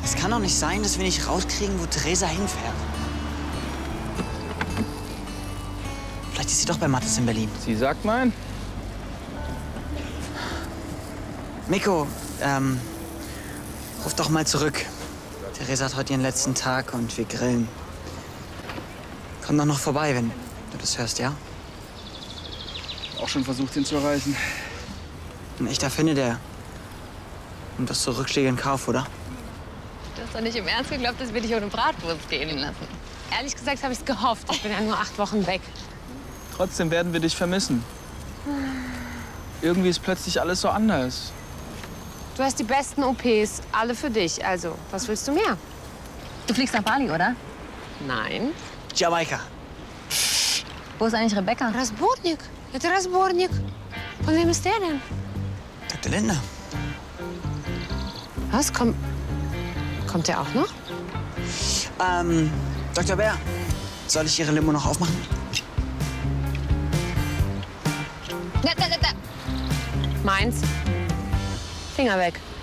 Es kann doch nicht sein, dass wir nicht rauskriegen, wo Theresa hinfährt. Vielleicht ist sie doch bei Mathis in Berlin. Sie sagt nein. Miko, ruf doch mal zurück. Theresa hat heute ihren letzten Tag und wir grillen. Komm doch noch vorbei, wenn du das hörst, ja? Auch schon versucht, ihn zu erreichen. Ein echter Finne, der nimmt das so Rückschläge in Kauf, oder? Du hast doch nicht im Ernst geglaubt, dass wir dich ohne Bratwurst gehen lassen. Ehrlich gesagt habe ich es gehofft. Ich bin ja nur 8 Wochen weg. Trotzdem werden wir dich vermissen. Irgendwie ist plötzlich alles so anders. Du hast die besten OPs, alle für dich. Also, was willst du mehr? Du fliegst nach Bali, oder? Nein. Jamaika. Wo ist eigentlich Rebecca? Разборник. Это разборник. Von wem ist der denn? Dr. Lindner. Was? Kommt der auch noch? Dr. Bär, soll ich Ihre Limo noch aufmachen? Da. Meins. Finger weg.